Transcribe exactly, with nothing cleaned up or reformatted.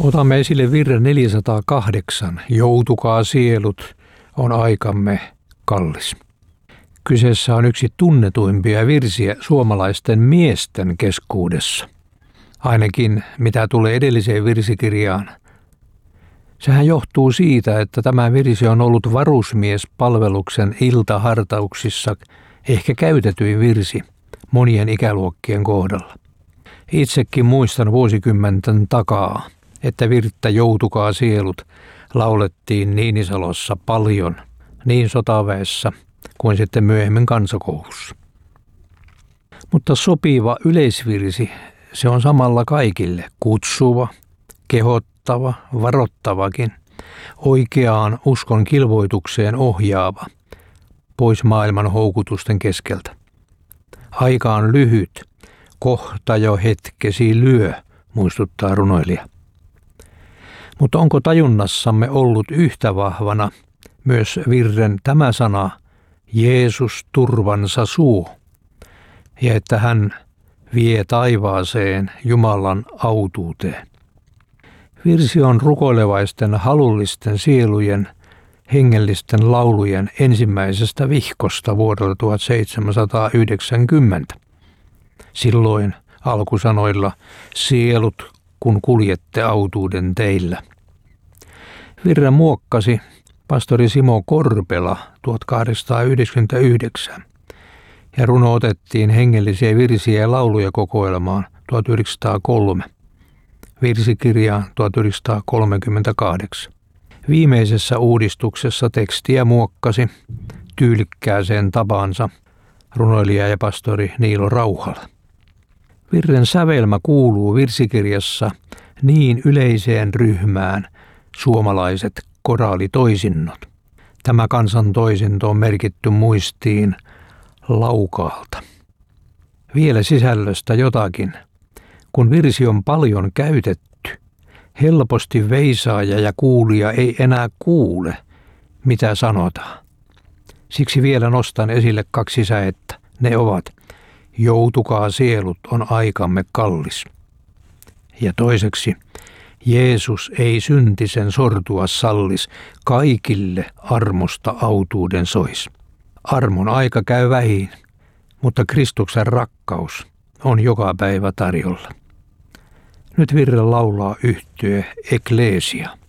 Otamme esille virren neljäsataakahdeksan. Joutukaa sielut, on aikamme kallis. Kyseessä on yksi tunnetuimpia virsiä suomalaisten miesten keskuudessa. Ainakin mitä tulee edelliseen virsikirjaan. Sehän johtuu siitä, että tämä virsi on ollut varusmiespalveluksen iltahartauksissa ehkä käytetyin virsi monien ikäluokkien kohdalla. Itsekin muistan vuosikymmenten takaa, että virttä Joutukaa sielut laulettiin Niinisalossa paljon, niin sotaväessä kuin sitten myöhemmin kansakoulussa. Mutta sopiva yleisvirsi, se on samalla kaikille kutsuva, kehottava, varoittavakin, oikeaan uskon kilvoitukseen ohjaava, pois maailman houkutusten keskeltä. Aika on lyhyt, kohta jo hetkesi lyö, muistuttaa runoilija. Mutta onko tajunnassamme ollut yhtä vahvana myös virren tämä sana, Jeesus turvansa suu, ja että hän vie taivaaseen Jumalan autuuteen. Virsi on rukoilevaisten halullisten sielujen hengellisten laulujen ensimmäisestä vihkosta vuodelta tuhatseitsemänsataayhdeksänkymmentä. Silloin alkusanoilla sielut, kun kuljette autuuden teillä. Virren muokkasi pastori Simo Korpela tuhatkahdeksansataayhdeksänkymmentäyhdeksän ja runo otettiin hengellisiä virsiä ja lauluja kokoelmaan tuhatyhdeksänsataakolme, virsikirjaan tuhatyhdeksänsataakolmekymmentäkahdeksan. Viimeisessä uudistuksessa tekstiä muokkasi tyylikkääseen tapansa runoilija ja pastori Niilo Rauhala. Virren sävelmä kuuluu virsikirjassa niin yleiseen ryhmään suomalaiset koraalitoisinnot. Tämä kansan toisinto on merkitty muistiin Laukaalta. Vielä sisällöstä jotakin. Kun virsi on paljon käytetty, helposti veisaaja ja kuulija ei enää kuule, mitä sanotaan. Siksi vielä nostan esille kaksi säettä. Ne ovat: Joutukaa sielut, on aikamme kallis. Ja toiseksi, Jeesus ei syntisen sortua sallis, kaikille armosta autuuden sois. Armon aika käy vähin, mutta Kristuksen rakkaus on joka päivä tarjolla. Nyt virren laulaa yhtye Eklesia.